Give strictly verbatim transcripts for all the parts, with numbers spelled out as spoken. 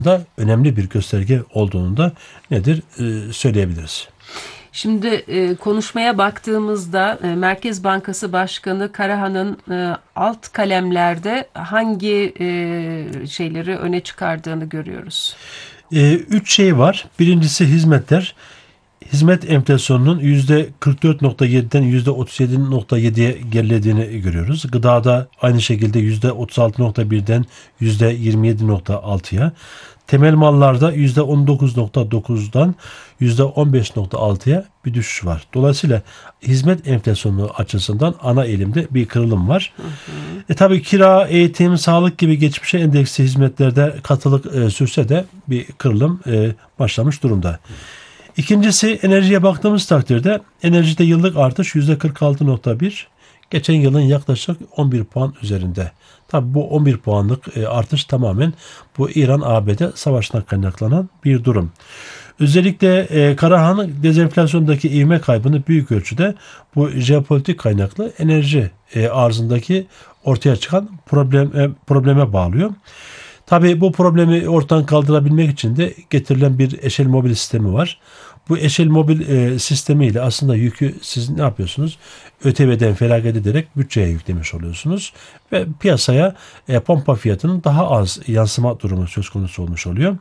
da önemli bir gösterge olduğunu da nedir e, söyleyebiliriz. Şimdi e, konuşmaya baktığımızda e, Merkez Bankası Başkanı Karahan'ın e, alt kalemlerde hangi e, şeyleri öne çıkardığını görüyoruz. E, üç şey var. Birincisi hizmetler. Hizmet enflasyonunun yüzde kırk dört nokta yediden yüzde otuz yedi nokta yediye gerilediğini görüyoruz. Gıdada aynı şekilde yüzde otuz altı nokta birden yüzde yirmi yedi nokta altıya. Temel mallarda yüzde on dokuz nokta dokuzdan yüzde on beş nokta altıya bir düşüş var. Dolayısıyla hizmet enflasyonu açısından ana eğilimde bir kırılım var. Hı hı. E tabi kira, eğitim, sağlık gibi geçmişe endeksli hizmetlerde katılık e, sürse de bir kırılım e, başlamış durumda. İkincisi enerjiye baktığımız takdirde enerjide yıllık artış yüzde kırk altı nokta bir. Geçen yılın yaklaşık on bir puan üzerinde. Tabi bu on bir puanlık artış tamamen bu İran-A B D savaşına kaynaklanan bir durum. Özellikle e, Karahan dezenflasyondaki ivme kaybını büyük ölçüde bu jeopolitik kaynaklı enerji e, arzındaki ortaya çıkan problem, e, probleme bağlıyor. Tabii bu problemi ortadan kaldırabilmek için de getirilen bir eşel mobil sistemi var. Bu eşel mobil e, sistemiyle aslında yükü siz ne yapıyorsunuz? ÖTV'den feragat ederek bütçeye yüklemiş oluyorsunuz. Ve piyasaya e, pompa fiyatının daha az yansıma durumu söz konusu olmuş oluyor.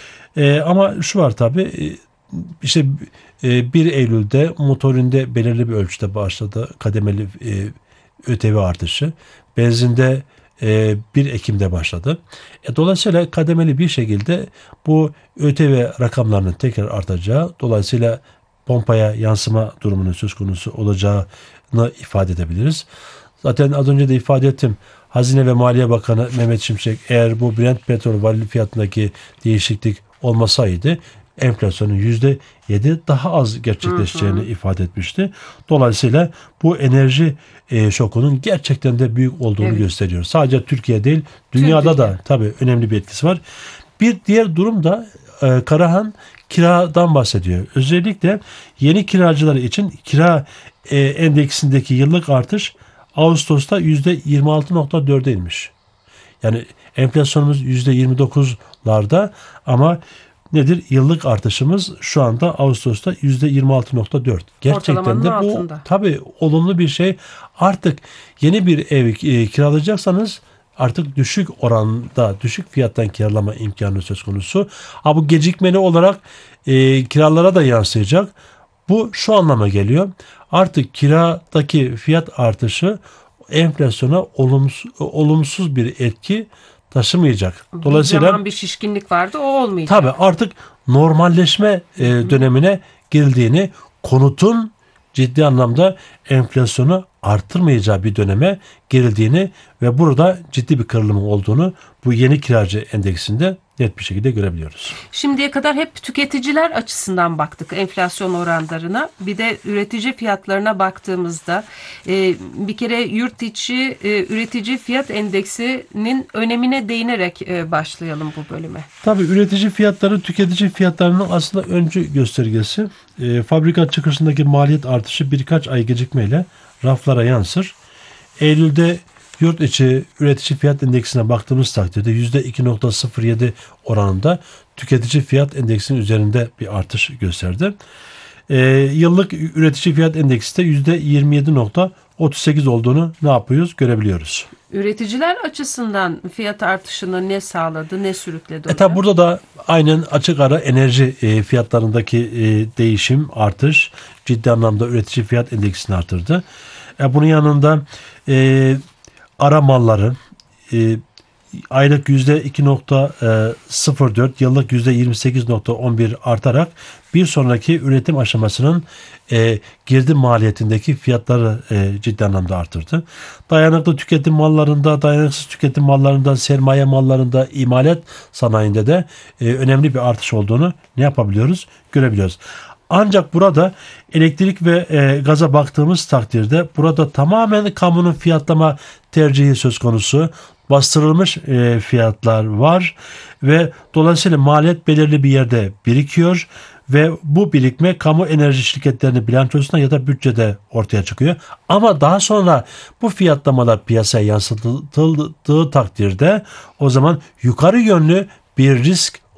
E, ama şu var tabii e, işte e, bir Eylül'de motorinde belirli bir ölçüde başladı kademeli e, ÖTV artışı. Benzinde bir Ekim'de başladı. E, dolayısıyla kademeli bir şekilde bu ÖTV rakamlarının tekrar artacağı, dolayısıyla pompaya yansıma durumunun söz konusu olacağını ifade edebiliriz. Zaten az önce de ifade ettim. Hazine ve Maliye Bakanı Mehmet Şimşek eğer bu Brent petrol varil fiyatındaki değişiklik olmasaydı enflasyonun yüzde yedi daha az gerçekleşeceğini hı hı. ifade etmişti. Dolayısıyla bu enerji e, şokunun gerçekten de büyük olduğunu evet. gösteriyor. Sadece Türkiye değil, dünyada da tabii önemli bir etkisi var. Bir diğer durum da e, Karahan kiradan bahsediyor. Özellikle yeni kiracılar için kira e, endeksindeki yıllık artış Ağustos'ta yüzde yirmi altı nokta dörde inmiş. Yani enflasyonumuz yüzde yirmi dokuzlarda ama nedir? Yıllık artışımız şu anda Ağustos'ta yüzde yirmi altı nokta dört. Gerçekten de bu tabii olumlu bir şey. Artık yeni bir ev e, kiralayacaksanız artık düşük oranda, düşük fiyattan kiralama imkanı söz konusu. Ha, bu gecikmeli olarak e, kiralara da yansıyacak. Bu şu anlama geliyor. Artık kiradaki fiyat artışı enflasyona olumsuz, olumsuz bir etki taşımayacak. Dolayısıyla bir zaman bir şişkinlik vardı, o olmayacak. Tabii artık normalleşme e, dönemine girildiğini, konutun ciddi anlamda enflasyonu artırmayacağı bir döneme girildiğini ve burada ciddi bir kırılımın olduğunu bu yeni kiracı endeksinde net bir şekilde görebiliyoruz. Şimdiye kadar hep tüketiciler açısından baktık enflasyon oranlarına. Bir de üretici fiyatlarına baktığımızda e, bir kere yurt içi e, üretici fiyat endeksinin önemine değinerek e, başlayalım bu bölüme. Tabii üretici fiyatları tüketici fiyatlarının aslında öncü göstergesi. E, fabrika çıkışındaki maliyet artışı birkaç ay gecikmeyle raflara yansır. Eylül'de yurt içi üretici fiyat endeksine baktığımız takdirde yüzde iki nokta sıfır yedi oranında tüketici fiyat endeksinin üzerinde bir artış gösterdi. Ee, yıllık üretici fiyat endeksi de yüzde yirmi yedi nokta otuz sekiz olduğunu ne yapıyoruz? Görebiliyoruz. Üreticiler açısından fiyat artışını ne sağladı, ne sürükledi? E tabi burada da aynen açık ara enerji e, fiyatlarındaki e, değişim, artış ciddi anlamda üretici fiyat endeksini artırdı. E, bunun yanında e, ara malları e, aylık yüzde iki nokta sıfır dört, yıllık yüzde yirmi sekiz nokta on bir artarak bir sonraki üretim aşamasının e, girdi maliyetindeki fiyatları e, ciddi anlamda artırdı. Dayanıklı tüketim mallarında, dayanıksız tüketim mallarında, sermaye mallarında, imalat sanayinde de e, önemli bir artış olduğunu ne yapabiliyoruz? Görebiliyoruz. Ancak burada elektrik ve e, gaza baktığımız takdirde burada tamamen kamunun fiyatlama tercihi söz konusu. Bastırılmış e, fiyatlar var ve dolayısıyla maliyet belirli bir yerde birikiyor ve bu birikme kamu enerji şirketlerinin bilançosunda ya da bütçede ortaya çıkıyor. Ama daha sonra bu fiyatlamalar piyasaya yansıtıldığı takdirde o zaman yukarı yönlü bir risk